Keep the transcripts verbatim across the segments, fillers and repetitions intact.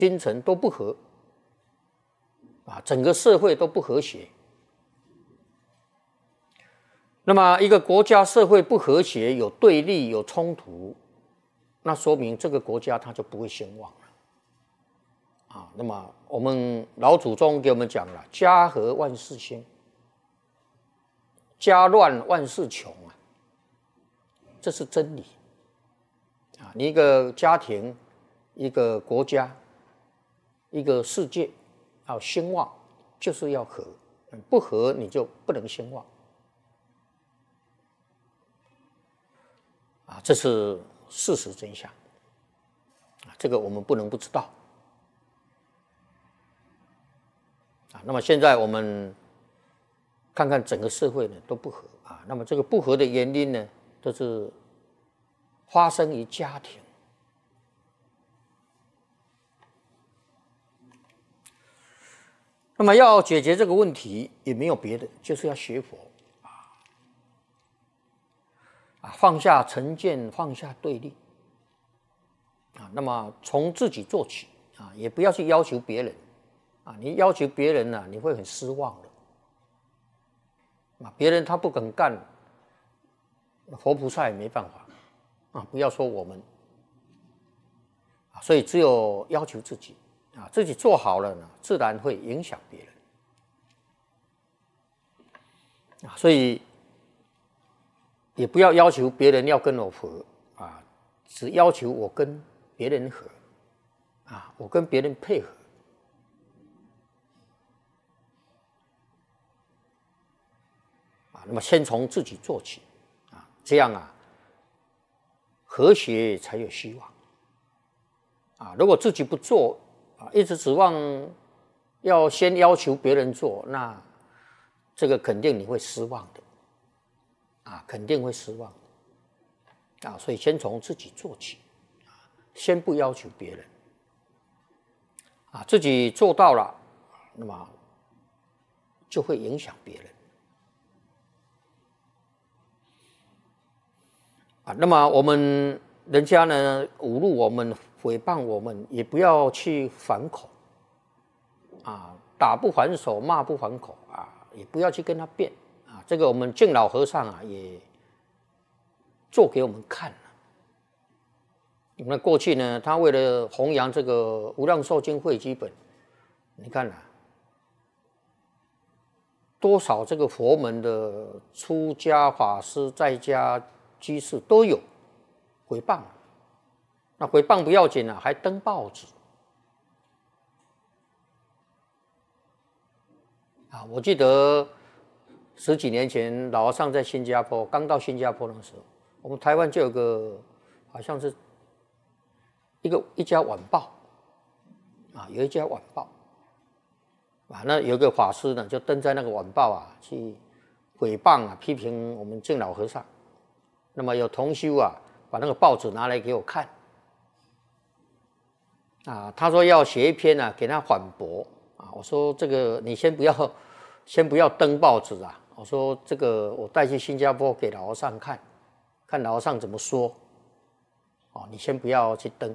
君臣都不和，啊，整个社会都不和谐。那么一个国家社会不和谐，有对立，有冲突，那说明这个国家它就不会兴旺了。啊，那么我们老祖宗给我们讲了，家和万事兴，家乱万事穷啊，这是真理。啊，你一个家庭，一个国家，一个世界要兴旺，就是要和，不和你就不能兴旺。啊，这是事实真相。啊，这个我们不能不知道。啊，那么现在我们看看整个社会呢都不和啊，那么这个不和的原因呢，都是发生于家庭。那么要解决这个问题，也没有别的，就是要学佛啊，放下成见，放下对立啊。那么从自己做起啊，也不要去要求别人啊。你要求别人呢、啊，你会很失望的啊。别人他不肯干，佛菩萨也没办法啊。不要说我们啊，所以只有要求自己啊，自己做好了呢，自然会影响别人啊。所以也不要要求别人要跟我和啊，只要求我跟别人和啊，我跟别人配合啊。那么先从自己做起啊，这样啊，和谐才有希望啊。如果自己不做啊，一直指望要先要求别人做，那这个肯定你会失望的。啊，肯定会失望啊，所以先从自己做起，先不要求别人啊，自己做到了，那么就会影响别人啊。那么我们人家呢侮辱我们、诽谤我们，也不要去还口啊，打不还手，骂不还口啊，也不要去跟他辩。啊，这个我们敬老和尚啊也做给我们看了。那过去呢，他为了弘扬这个《无量寿经汇集本》，你看啊，多少这个佛门的出家法师、在家居士都有诽谤。那诽谤不要紧啊，还登报纸啊！我记得十几年前，老和尚在新加坡，刚到新加坡的时候，我们台湾就有个好像是一个一家晚报啊，有一家晚报啊，那有一个法师呢，就登在那个晚报啊，去诽谤啊，批评我们敬老和尚。那么有同修啊，把那个报纸拿来给我看啊，他说要写一篇啊，给他反驳啊。我说这个你先不要，先不要登报纸啊。我说这个我带去新加坡给老和尚看，看老和尚怎么说。哦，你先不要去登。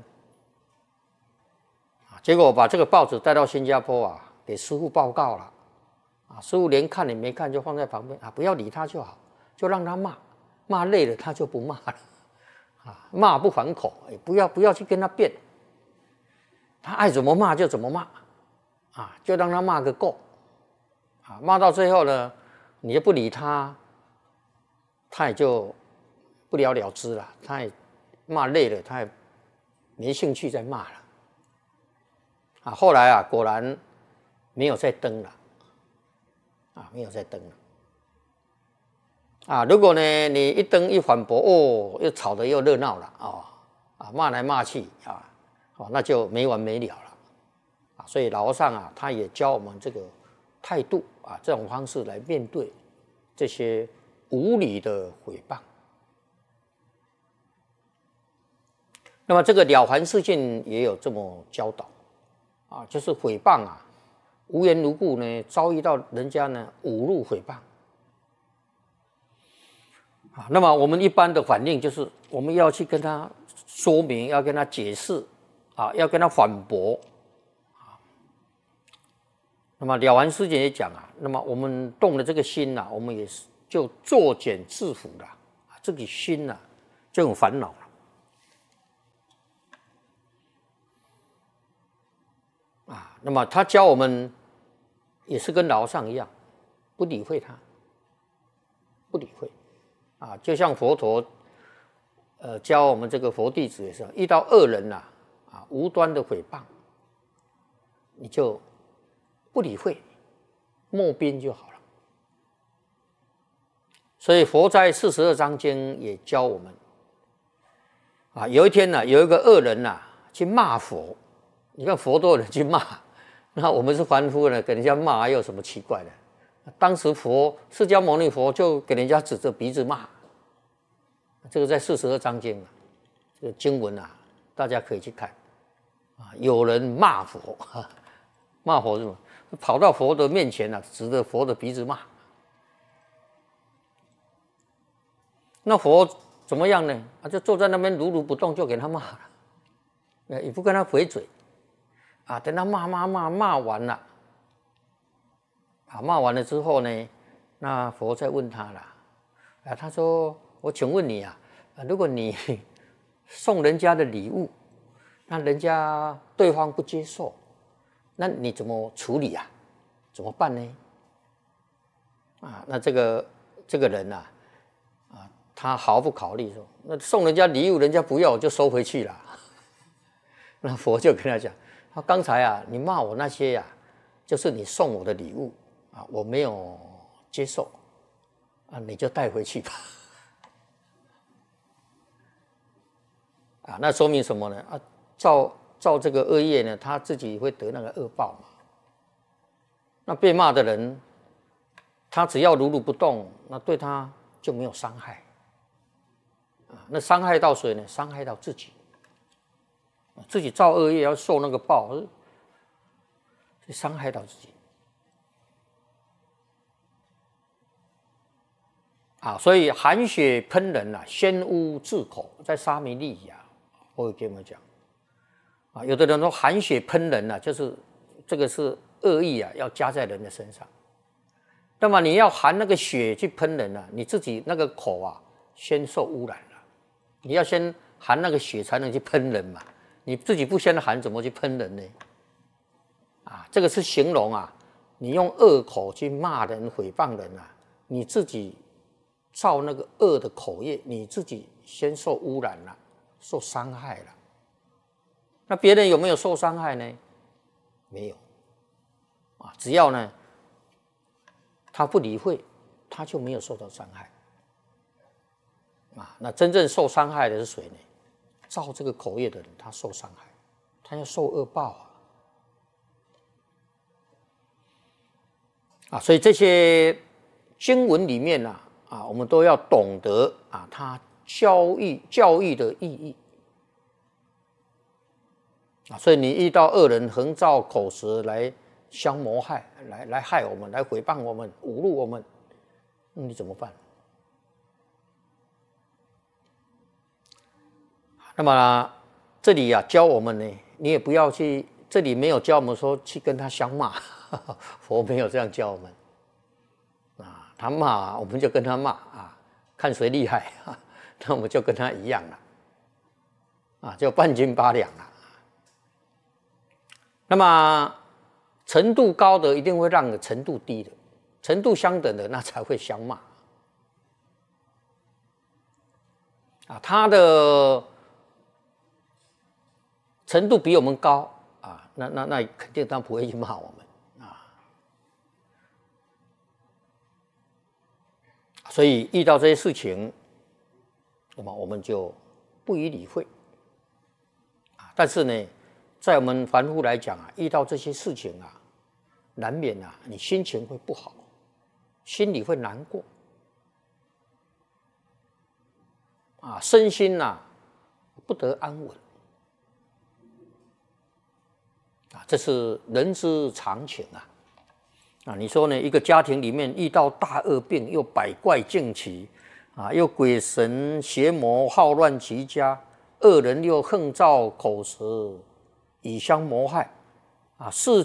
啊，结果我把这个报纸带到新加坡啊，给师父报告了。啊，师父连看也没看，就放在旁边啊，不要理他就好，就让他骂，骂累了他就不骂了。啊，骂不还口，也不要不要去跟他辩，他爱怎么骂就怎么骂，啊，就让他骂个够。啊，骂到最后呢，你就不理他，他也就不了了之了。他也骂累了，他也没兴趣再骂了。啊，后来啊，果然没有再登了，啊，没有再登了。啊，如果呢，你一登一反驳，哦，又吵得又热闹了，哦，啊，骂来骂去啊，哦，那就没完没了了。啊，所以老和尚啊，他也教我们这个态度啊，这种方式来面对这些无理的诽谤。那么这个《了凡四训》也有这么教导啊，就是诽谤啊，无缘无故呢遭遇到人家呢侮辱诽谤啊，那么我们一般的反应就是我们要去跟他说明，要跟他解释啊，要跟他反驳那么了凡师姐也讲啊，那么我们动了这个心呐、啊，我们也是就作茧自缚了，这个心呐、啊、就有烦恼了。啊，那么他教我们也是跟老和尚一样，不理会他，不理会，啊，就像佛陀，呃，教我们这个佛弟子也是，遇到恶人呐、啊，啊，无端的诽谤，你就不理会，默边就好了。所以佛在四十二章经也教我们，啊，有一天呢、啊，有一个恶人呐、啊、去骂佛。你看佛都有人去骂，那我们是凡夫呢，给人家骂还有什么奇怪的？当时佛释迦牟尼佛就给人家指着鼻子骂，这个在四十二章经啊，这个经文啊，大家可以去看啊。有人骂佛，骂佛是什么？跑到佛的面前啊，指着佛的鼻子骂。那佛怎么样呢？啊，就坐在那边如如不动，就给他骂了，也不跟他回嘴。啊，等他骂骂骂骂完了，啊，骂完了之后呢，那佛再问他了，啊，他说：“我请问你啊，如果你送人家的礼物，那人家对方不接受，那你怎么处理啊？怎么办呢？”啊，那这个这个人呐、啊，啊，他毫不考虑说：“那送人家礼物，人家不要，我就收回去了。”那佛就跟他讲。他刚才啊，你骂我那些呀、啊，就是你送我的礼物啊，我没有接受啊，你就带回去吧。啊，那说明什么呢？啊，造造这个恶业呢，他自己会得那个恶报嘛。那被骂的人，他只要如如不动，那对他就没有伤害。啊，那伤害到谁呢？伤害到自己。自己造恶业要受那个报，伤害到自己啊！所以含血喷人啊，先污自口，在沙弥利啊，我会跟我们讲啊，有的人说含血喷人啊，就是这个是恶意啊，要加在人的身上。那么你要含那个血去喷人啊，你自己那个口啊，先受污染了。你要先含那个血才能去喷人嘛。你自己不先含，怎么去喷人呢？啊，这个是形容啊，你用恶口去骂人、诽谤人啊，你自己造那个恶的口业，你自己先受污染了，受伤害了。那别人有没有受伤害呢？没有。啊，只要呢，他不理会，他就没有受到伤害。啊，那真正受伤害的是谁呢？造这个口业的人，他受伤害，他要受恶报啊！啊，所以这些经文里面呢、啊，啊，我们都要懂得啊，他教育教育的意义啊。所以你遇到恶人横造口舌来相谋害，来来害我们，来诽谤我们，侮辱我们，你怎么办？那么这里啊教我们呢，你也不要去，这里没有教我们说去跟他相骂，佛没有这样教我们啊。他骂我们就跟他骂啊，看谁厉害啊，那我们就跟他一样了啊，就半斤八两了。那么程度高的一定会让程度低的，程度相等的那才会相骂啊。他的程度比我们高啊，那那那肯定他不会去骂我们啊。所以遇到这些事情，那么我们就不予理会啊。但是呢，在我们凡夫来讲啊，遇到这些事情啊，难免啊，你心情会不好，心里会难过啊，身心啊不得安稳。啊，这是人之常情啊！啊，你说呢？一个家庭里面遇到大恶病，又百怪尽起，啊，又鬼神邪魔好乱其家，恶人又横造口舌，以相谋害，啊，世